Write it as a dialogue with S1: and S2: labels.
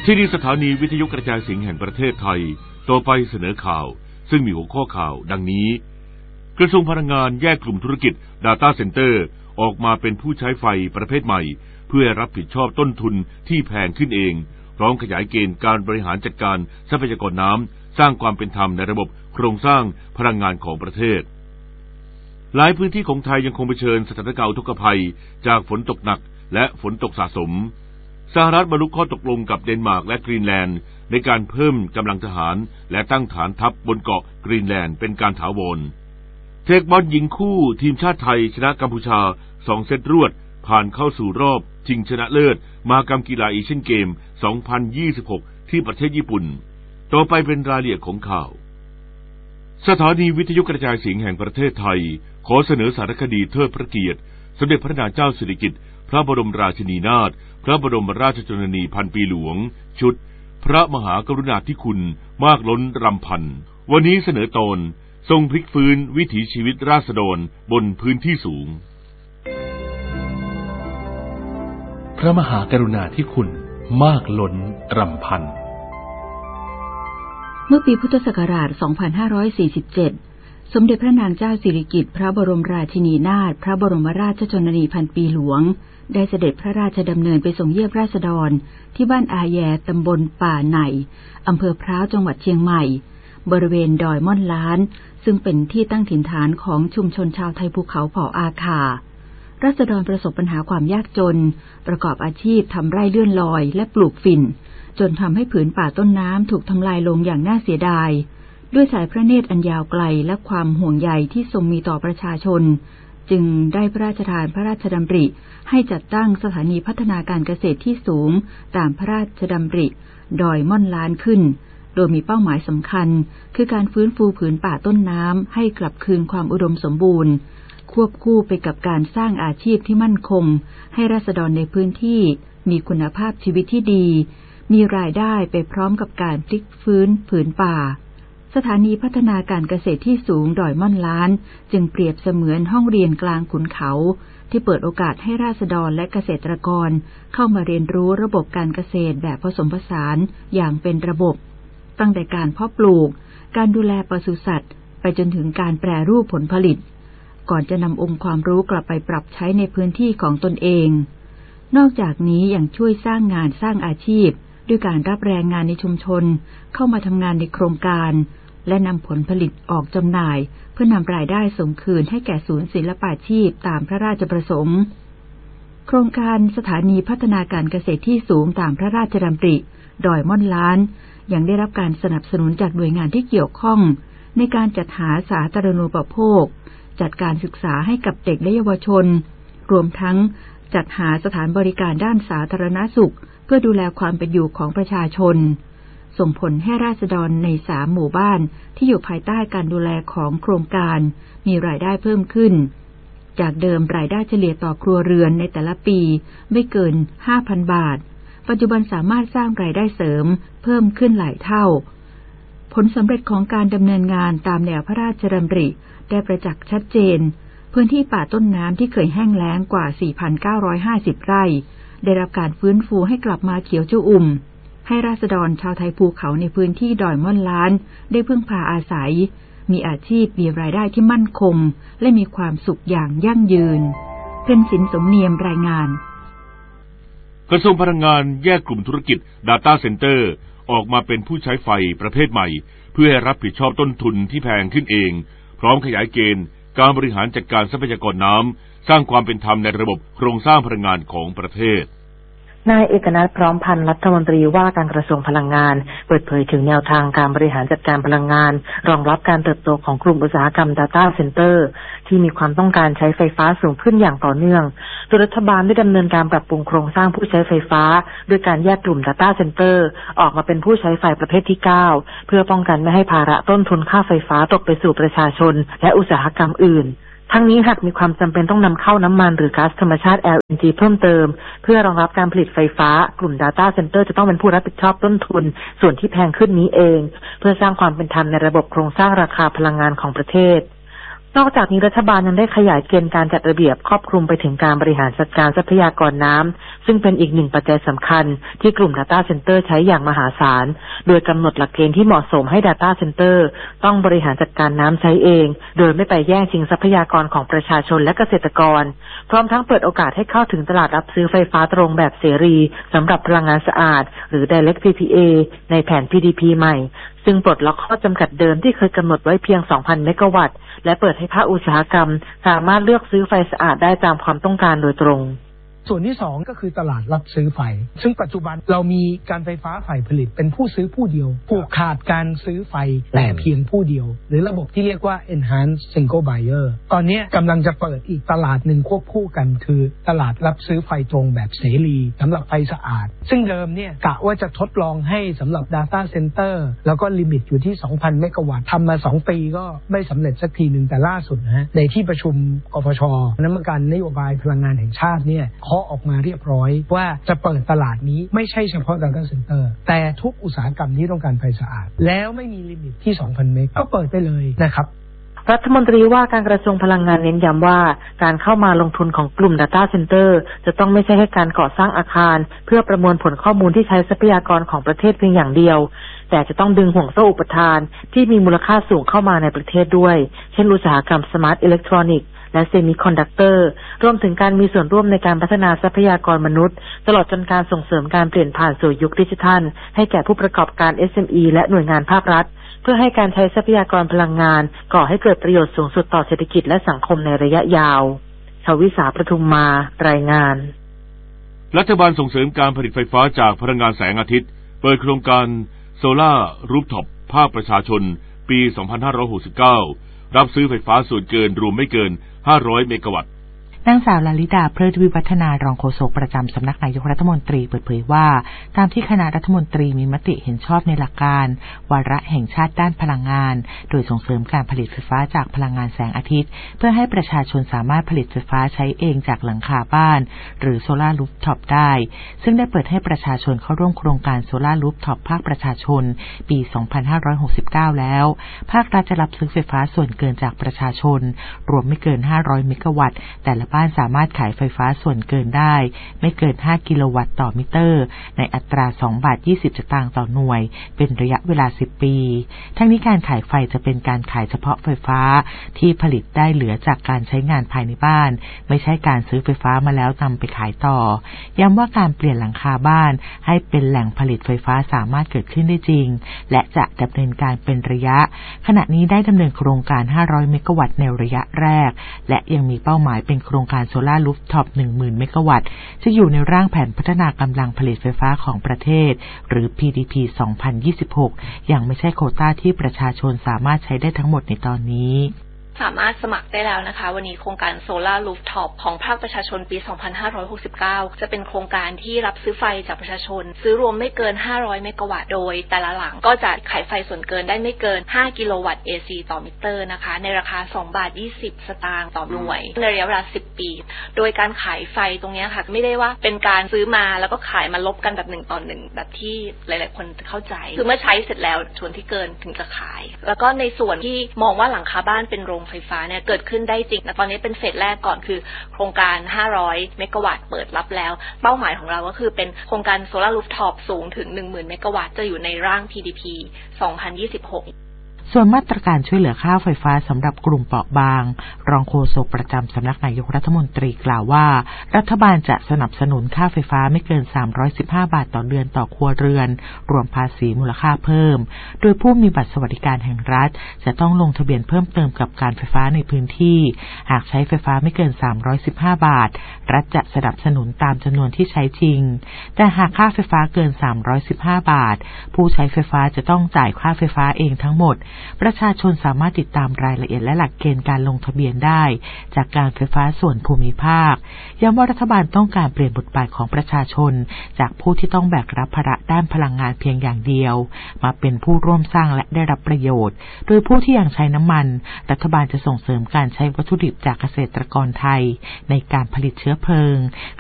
S1: ที่นี่สถานีวิทยุกระจายเสียงแห่งประเทศไทยต่อไปเสนอข่าวซึ่งมีหัวข้อข่าวดังนี้กระทรวงพลังงานแยกกลุ่มธุรกิจ Data Center ออกมาเป็นผู้ใช้ไฟประเภทใหม่เพื่อรับผิดชอบต้นทุนที่แพงขึ้นเองพร้อมขยายเกณฑ์การบริหารจัดการทรัพยากรน้ำสร้างความเป็นธรรมในระบบโครงสร้างพลังงานของประเทศหลายพื้นที่ของไทยยังคงเผชิญสถานการณ์อุทกภัยจากฝนตกหนักและฝนตกสะสมสหรัฐบรรลุข้อตกลงกับเดนมาร์กและกรีนแลนด์ในการเพิ่มกำลังทหารและตั้งฐานทัพบนเกาะกรีนแลนด์เป็นการถาวรเทคบอลหญิงคู่ทีมชาติไทยชนะกัมพูชา2 เซตรวดผ่านเข้าสู่รอบชิงชนะเลิศมหกรรมกีฬาเอเชียนเกม 2026 ที่ประเทศญี่ปุ่นต่อไปเป็นรายละเอียดของข่าวสถานีวิทยุกระจายเสียงแห่งประเทศไทยขอเสนอสารคดีเทิดพระเกียรติสมเด็จพระนางเจ้าสิริกิติ์พระบรมราชินีนาถพระบรมราชชนนีพันปีหลวงชุดพระมหากรุณาธิคุณมากล้นรำพันวันนี้เสนอตอนทรงพลิกฟื้นวิถีชีวิตราษฎรบนพื้นที่สูง
S2: พระมหากรุณาธิคุณมากล้นรำพัน
S3: เมื่อปีพุทธศักราช 2547 สมเด็จพระนางเจ้าสิริกิติ์พระบรมราชินีนาถพระบรมราชชนนีพันปีหลวงได้เสด็จพระราชดำเนินไปส่งเยี่ยมราษฎรที่บ้านอาแยตำบลป่าไหน่อำเภอพร้าวจังหวัดเชียงใหม่บริเวณดอยม่อนล้านซึ่งเป็นที่ตั้งถิ่นฐานของชุมชนชาวไทยภูเขาเผ่าอาคาราษฎรประสบปัญหาความยากจนประกอบอาชีพทำไร่เลื่อนลอยและปลูกฝิ่นจนทำให้ผืนป่าต้นน้ำถูกทำลายลงอย่างน่าเสียดายด้วยสายพระเนตรอันยาวไกลและความห่วงใยที่ทรงมีต่อประชาชนจึงได้พระราชทานพระราชดำริให้จัดตั้งสถานีพัฒนาการเกษตรที่สูงตามพระราชดำริดอยม่อนล้านขึ้นโดยมีเป้าหมายสำคัญคือการฟื้นฟูผืนป่าต้นน้ำให้กลับคืนความอุดมสมบูรณ์ควบคู่ไปกับการสร้างอาชีพที่มั่นคงให้ราษฎรในพื้นที่มีคุณภาพชีวิตที่ดีมีรายได้ไปพร้อมกับการพลิกฟื้นผืนป่าสถานีพัฒนาการเกษตรที่สูงดอยม่อนล้านจึงเปรียบเสมือนห้องเรียนกลางขุนเขาที่เปิดโอกาสให้ราษฎรและเกษตรกรเข้ามาเรียนรู้ระบบการเกษตรแบบผสมผสานอย่างเป็นระบบตั้งแต่การเพาะปลูกการดูแลปศุสัตว์ไปจนถึงการแปรรูปผลผลิตก่อนจะนำองค์ความรู้กลับไปปรับใช้ในพื้นที่ของตนเองนอกจากนี้ยังช่วยสร้างงานสร้างอาชีพด้วยการรับแรงงานในชุมชนเข้ามาทำงานในโครงการและนำผลผลิตออกจำหน่ายเพื่อนำรายได้ส่งคืนให้แก่ศูนย์ศิลปาชีพตามพระราชประสงค์โครงการสถานีพัฒนาการเกษตรที่สูงตามพระราชดำริดอยม่อนล้านยังได้รับการสนับสนุนจากหน่วยงานที่เกี่ยวข้องในการจัดหาสาธารณูปโภคจัดการศึกษาให้กับเด็กและเยาวชนรวมทั้งจัดหาสถานบริการด้านสาธารณสุขเพื่อดูแลความเป็นอยู่ของประชาชนส่งผลให้ราษฎรใน3 หมู่บ้านที่อยู่ภายใต้การดูแลของโครงการมีรายได้เพิ่มขึ้นจากเดิมรายได้เฉลี่ยต่อครัวเรือนในแต่ละปีไม่เกิน 5,000 บาทปัจจุบันสามารถสร้างรายได้เสริมเพิ่มขึ้นหลายเท่าผลสำเร็จของการดำเนินงานตามแนวพระราชดำริได้ประจักษ์ชัดเจนพื้นที่ป่าต้นน้ำที่เคยแห้งแล้งกว่า 4,950 ไร่ได้รับการฟื้นฟูให้กลับมาเขียวชอุ่มให้ราษฎรชาวไทยภูเขาในพื้นที่ดอยม่อนล้านได้พึ่งพาอาศัยมีอาชีพมีรายได้ที่มั่นคงและมีความสุขอย่างยั่งยืนเพ็ญศิลป์สมเนียมรายงาน
S1: กระทรวงพลังงานแยกกลุ่มธุรกิจ Data Center ออกมาเป็นผู้ใช้ไฟประเภทใหม่เพื่อให้รับผิดชอบต้นทุนที่แพงขึ้นเองพร้อมขยายเกณฑ์การบริหารจัดการทรัพยากรน้ำสร้างความเป็นธรรมในระบบโครงสร้างพลังงานของประเทศ
S4: นายเอกนัทพร้อมพันธ์รัฐมนตรีว่าการกระทรวงพลังงานเปิดเผยถึงแนวทางการบริหารจัดการพลังงานรองรับการเติบโตของกลุ่มอุตสาหกรรม Data Center ที่มีความต้องการใช้ไฟฟ้าสูงขึ้นอย่างต่อเนื่องโดยรัฐบาลได้ดำเนินการปรับปรุงโครงสร้างผู้ใช้ไฟฟ้าด้วยการแยกกลุ่ม Data Center ออกมาเป็นผู้ใช้ไฟประเภทที่ 9 เพื่อป้องกันไม่ให้ภาระต้นทุนค่าไฟฟ้าตกไปสู่ประชาชนและอุตสาหกรรมอื่นทั้งนี้หากมีความจำเป็นต้องนำเข้าน้ำมันหรือก๊าซธรรมชาติ LNG เพิ่มเติมเพื่อรองรับการผลิตไฟฟ้ากลุ่ม Data Center จะต้องเป็นผู้รับผิดชอบต้นทุนส่วนที่แพงขึ้นนี้เองเพื่อสร้างความเป็นธรรมในระบบโครงสร้างราคาพลังงานของประเทศนอกจากนี้รัฐบาลยังได้ขยายเกณฑ์การจัดระเบียบครอบคลุมไปถึงการบริหารจัดการทรัพยากรน้ำซึ่งเป็นอีกหนึ่งปัจจัยสำคัญที่กลุ่ม Data Center ใช้อย่างมหาศาลโดยกำหนดหลักเกณฑ์ที่เหมาะสมให้ Data Center ต้องบริหารจัดการน้ำใช้เองโดยไม่ไปแย่งชิงทรัพยากรของประชาชนและเกษตรกรพร้อมทั้งเปิดโอกาสให้เข้าถึงตลาดรับซื้อไฟฟ้าตรงแบบเสรีสำหรับพลังงานสะอาดหรือ Direct PPA ในแผน PDP ใหม่ซึ่งปลดล็อกข้อจำกัดเดิมที่เคยกำหนดไว้เพียง 2,000 เมกะวัตต์และเปิดให้ภาคอุตสาหกรรมสามารถเลือกซื้อไฟสะอาดได้ตามความต้องการโดยตรง
S5: ส่วนที่2ก็คือตลาดรับซื้อไฟซึ่งปัจจุบันเรามีการไฟฟ้าฝ่ายผลิตเป็นผู้ซื้อผู้เดียวผูกขาดการซื้อไฟแต่เพียงผู้เดียวหรือระบบที่เรียกว่า Enhanced Single Buyer ตอนนี้กำลังจะเปิดอีกตลาดหนึ่งควบคู่กันคือตลาดรับซื้อไฟตรงแบบเสรีสำหรับไฟสะอาดซึ่งเดิมเนี่ยกะว่าจะทดลองให้สำหรับ Data Center แล้วก็ลิมิตอยู่ที่ 2,000 เมกะวัตต์ทำมา2ปีก็ไม่สำเร็จสักทีนึงแต่ล่าสุดนะฮะในที่ประชุมกฟช.คณะกรรมการนโยบายพลังงานแห่งชาติเนี่ยเคาะออกมาเรียบร้อยว่าจะเปิดตลาดนี้ไม่ใช่เฉพาะ Data Center แต่ทุกอุตสาหกรรมที่ต้องการไฟสะอาดแล้วไม่มีลิมิตที่ 2,000 เมกก็เปิดไปเลยนะครับ
S4: รัฐมนตรีว่าการกระทรวงพลังงานเน้นย้ำว่าการเข้ามาลงทุนของกลุ่ม Data Center จะต้องไม่ใช่แค่การก่อสร้างอาคารเพื่อประมวลผลข้อมูลที่ใช้ทรัพยากรของประเทศเพียงอย่างเดียวแต่จะต้องดึงห่วงโซ่อุปทานที่มีมูลค่าสูงเข้ามาในประเทศด้วยเช่นอุตสาหกรรมสมาร์ทอิเล็กทรอนิกส์และเซมิคอนดักเตอร์รวมถึงการมีส่วนร่วมในการพัฒนาทรัพยากรมนุษย์ตลอดจนการส่งเสริมการเปลี่ยนผ่านสู่ยุคดิจิทัลให้แก่ผู้ประกอบการ SME และหน่วยงานภาครัฐเพื่อให้การใช้ทรัพยากรพลังงานก่อให้เกิดประโยชน์สูงสุดต่อเศรษฐกิจและสังคมในระยะยาวชวิสาประทุมมารายงาน
S1: รัฐบาลส่งเสริมการผลิตไฟฟ้าจากพลังงานแสงอาทิตย์เปิดโครงการโซล่ารูฟท็อปภาคประชาชนปี 2569 รับซื้อไฟฟ้าส่วนเกินรวมไม่เกิน 500 เมกะวัตต์
S6: นางสาวลลิดาเพลิดวิวัฒนารองโฆษกประจำสำนักนายกรัฐมนตรีเปิดเผยว่าตามที่คณะรัฐมนตรีมีมติเห็นชอบในหลักการวาระแห่งชาติด้านพลังงานโดยส่งเสริมการผลิตไฟฟ้าจากพลังงานแสงอาทิตย์เพื่อให้ประชาชนสามารถผลิตไฟฟ้าใช้เองจากหลังคาบ้านหรือโซล่ารูฟท็อปได้ซึ่งได้เปิดให้ประชาชนเข้าร่วมโครงการโซล่ารูฟท็อปภาคประชาชนปี 2569 แล้วภาครัฐจะรับซื้อไฟฟ้าส่วนเกินจากประชาชนรวมไม่เกิน 500 เมกะวัตต์แต่ละบ้านสามารถขายไฟฟ้าส่วนเกินได้ไม่เกิน 5 กิโลวัตต์ต่อมิเตอร์ในอัตรา 2.20 สตางค์ต่อหน่วยเป็นระยะเวลา 10 ปีทั้งนี้การขายไฟจะเป็นการขายเฉพาะไฟฟ้าที่ผลิตได้เหลือจากการใช้งานภายในบ้านไม่ใช่การซื้อไฟฟ้ามาแล้วนำไปขายต่อย้ำว่าการเปลี่ยนหลังคาบ้านให้เป็นแหล่งผลิตไฟฟ้าสามารถเกิดขึ้นได้จริงและจะดำเนินการเป็นระยะขณะนี้ได้ดำเนินโครงการ 500 เมกะวัตต์ในระยะแรกและยังมีเป้าหมายเป็นโครงการโซล่ารูฟท็อป 10,000 เมกะวัตต์จะอยู่ในร่างแผนพัฒนากำลังผลิตไฟฟ้าของประเทศหรือ PDP 2026 ยังไม่ใช่โควต้าที่ประชาชนสามารถใช้ได้ทั้งหมดในตอนนี้
S7: สามารถสมัครได้แล้วนะคะวันนี้โครงการโซล่ารูฟท็อปของภาคประชาชนปี 2569 จะเป็นโครงการที่รับซื้อไฟจากประชาชนซื้อรวมไม่เกิน 500 เมกะวัตต์โดยแต่ละหลังก็จะขายไฟส่วนเกินได้ไม่เกิน 5 กิโลวัตต์ AC ต่อมิเตอร์นะคะในราคา 2.20 สตางค์ต่อหน่วยในระยะเวลา 10 ปีโดยการขายไฟตรงนี้ค่ะไม่ได้ว่าเป็นการซื้อมาแล้วก็ขายมาลบกันแบบ1 ต่อ 1แบบที่หลายๆคนเข้าใจคือเมื่อใช้เสร็จแล้วส่วนที่เกินถึงจะขายแล้วก็ในส่วนที่มองว่าหลังคาบ้านเป็นโรงไฟฟ้าเนี่ยเกิดขึ้นได้จริงแต่ตอนนี้เป็นเฟสแรกก่อนคือโครงการ 500 เมกะวัตต์เปิดรับแล้วเป้าหมายของเราก็คือเป็นโครงการโซล่ารูฟท็อปสูงถึง 10,000 เมกะวัตต์จะอยู่ในร่าง PDP 2026
S6: ส่วนมาตรการช่วยเหลือค่าไฟฟ้าสำหรับกลุ่มเปราะบางรองโฆษกประจำสำนักนายกรัฐมนตรีกล่าวว่ารัฐบาลจะสนับสนุนค่าไฟฟ้าไม่เกิน315 บาทต่อเดือนต่อครัวเรือนรวมภาษีมูลค่าเพิ่มโดยผู้มีบัตรสวัสดิการแห่งรัฐจะต้องลงทะเบียนเพิ่มเติมกับการไฟฟ้าในพื้นที่หากใช้ไฟฟ้าไม่เกิน315 บาทรัฐจะสนับสนุนตามจำนวนที่ใช้จริงแต่หากค่าไฟฟ้าเกิน315 บาทผู้ใช้ไฟฟ้าจะต้องจ่ายค่าไฟฟ้าเองทั้งหมดประชาชนสามารถติดตามรายละเอียดและหลักเกณฑ์การลงทะเบียนได้จากการไฟฟ้าส่วนภูมิภาคย้ำว่ารัฐบาลต้องการเปลี่ยนบทบาทของประชาชนจากผู้ที่ต้องแบกรับภาระด้านพลังงานเพียงอย่างเดียวมาเป็นผู้ร่วมสร้างและได้รับประโยชน์โดยผู้ที่ยังใช้น้ำมันรัฐบาลจะส่งเสริมการใช้วัตถุดิบจากเกษตรกรไทยในการผลิตเชื้อเพลิง